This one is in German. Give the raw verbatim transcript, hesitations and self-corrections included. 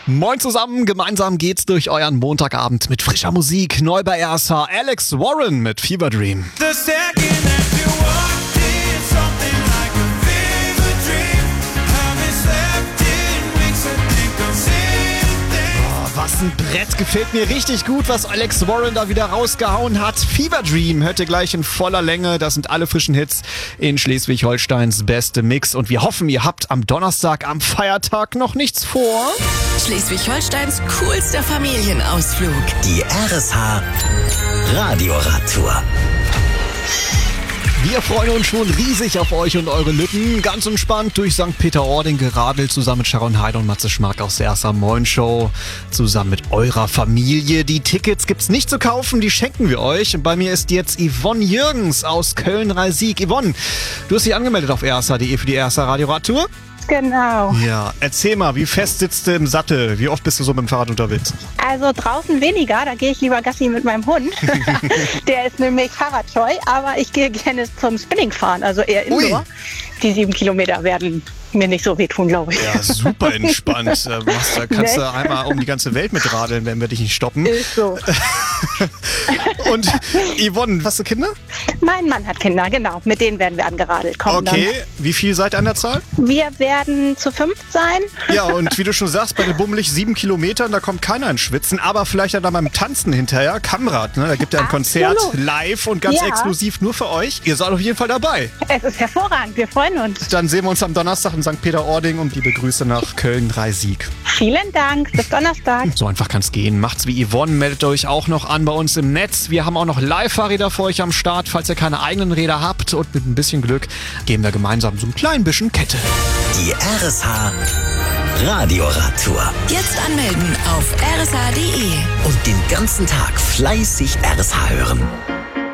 Moin zusammen, gemeinsam geht's durch euren Montagabend mit frischer Musik. Neu bei R S H, Alex Warren mit Fever Dream. Was ein Brett, gefällt mir richtig gut, was Alex Warren da wieder rausgehauen hat. Fever Dream hört ihr gleich in voller Länge. Das sind alle frischen Hits in Schleswig-Holsteins beste Mix. Und wir hoffen, ihr habt am Donnerstag, am Feiertag noch nichts vor. Schleswig-Holsteins coolster Familienausflug. Die R S H Radioradtour. Wir freuen uns schon riesig auf euch und eure Lütten. Ganz entspannt durch Sankt Peter-Ording geradelt, zusammen mit Sharon Heide und Matze Schmack aus der R S H Moin Show. Zusammen mit eurer Familie. Die Tickets gibt's nicht zu kaufen, die schenken wir euch. Und bei mir ist jetzt Yvonne Jürgens aus Köln-Reisig. Yvonne, du hast dich angemeldet auf r s h punkt d e für die R S H Radioradtour. Genau. Ja, erzähl mal, wie fest sitzt du im Sattel? Wie oft bist du so mit dem Fahrrad unterwegs? Also draußen weniger, da gehe ich lieber Gassi mit meinem Hund. Der ist nämlich fahrradscheu, aber ich gehe gerne zum Spinningfahren, also eher Indoor. Ui. Die sieben Kilometer werden mir nicht so wehtun, glaube ich. Ja, super entspannt. Da kannst du einmal um die ganze Welt mit radeln, wenn wir dich nicht stoppen. Ist so. Und Yvonne, hast du Kinder? Mein Mann hat Kinder, genau. Mit denen werden wir angeradelt. Kommen okay, dann. Wie viel seid ihr an der Zahl? Wir werden zu fünf sein. Ja, und wie du schon sagst, bei den bummelig sieben Kilometern, da kommt keiner ins Schwitzen, aber vielleicht ja dann beim Tanzen hinterher. Kamrad, ne? Da gibt ja ein Absolut. Konzert live und ganz ja. exklusiv nur für euch. Ihr seid auf jeden Fall dabei. Es ist hervorragend, wir freuen uns. Dann sehen wir uns am Donnerstag in Sankt Peter-Ording und liebe Grüße nach Köln-Reisig. Vielen Dank, bis Donnerstag. So einfach kann's gehen. Macht's wie Yvonne, meldet euch auch noch an bei uns im Netz. Wir haben auch noch Live-Fahrräder für euch am Start, falls ihr keine eigenen Räder habt. Und mit ein bisschen Glück geben wir gemeinsam so ein klein bisschen Kette. Die R S H Radioradtour. Jetzt anmelden auf r s h punkt d e. Und den ganzen Tag fleißig R S H hören.